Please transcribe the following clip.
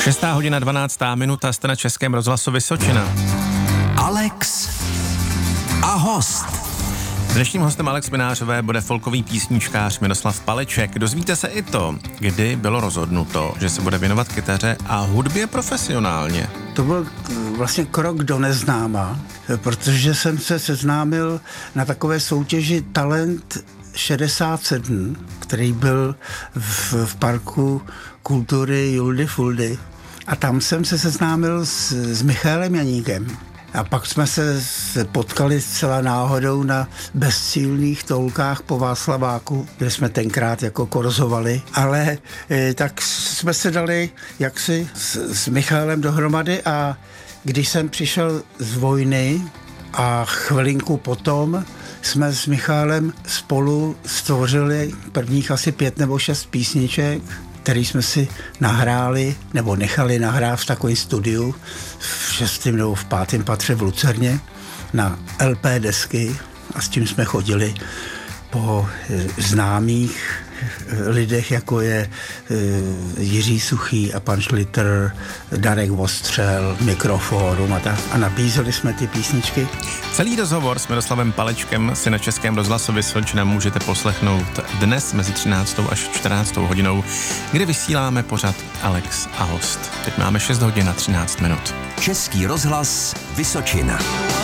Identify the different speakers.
Speaker 1: 6:12, jste na Českém rozhlasu Vysočina.
Speaker 2: Alex a host.
Speaker 1: Dnešním hostem Alex Minářové bude folkový písničkář Miroslav Paleček. Dozvíte se i to, kdy bylo rozhodnuto, že se bude věnovat kytaře a hudbě profesionálně.
Speaker 3: To byl vlastně krok do neznáma, protože jsem se seznámil na takové soutěži Talent 67, který byl v parku kultury Juldy Fuldy. A tam jsem se seznámil s Michaelem Janíkem. A pak jsme se potkali zcela náhodou na bezcílných toulkách po Václaváku, kde jsme tenkrát jako korzovali. Ale tak jsme se dali jaksi s Michaelem dohromady a když jsem přišel z vojny a chvilinku potom jsme s Michaelem spolu stvořili prvních asi 5 nebo 6 písniček, který jsme si nahráli, nebo nechali nahrát v takovém studiu v 6. nebo v 5. patře v Lucerně na LP desky a s tím jsme chodili po známých lidech, jako je Jiří Suchý a pan Šlitr, Darek Vostřel, Mikroforum a nabízeli jsme ty písničky.
Speaker 1: Celý rozhovor s Miroslavem Palečkem si na Českém rozhlasu Vysočina můžete poslechnout dnes mezi 13. až 14. hodinou, kde vysíláme pořad Alex a host. Teď máme 6 hodin a 13 minut.
Speaker 2: Český rozhlas Vysočina.